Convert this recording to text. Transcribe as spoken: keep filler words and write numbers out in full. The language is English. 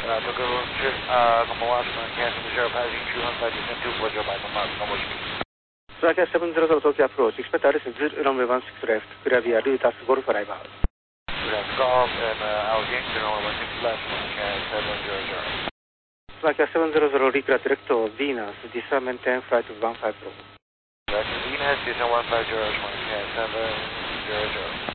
Uh, Tokyo uh, Komawashima, cancel the zero, passing two one five, descent two four zero, by Komawashima, Komawashima. Flight seven zero zero Tokyo approach, expect R S Z runway one six left, clear via Lutas Golf arrival. Lutas Golf and uh, Alligator, runway one six left, seven zero zero. Flight seven zero zero, recreate direct to Venus, descend maintain flight one five zero. Venus, descend one five zero, seven zero zero.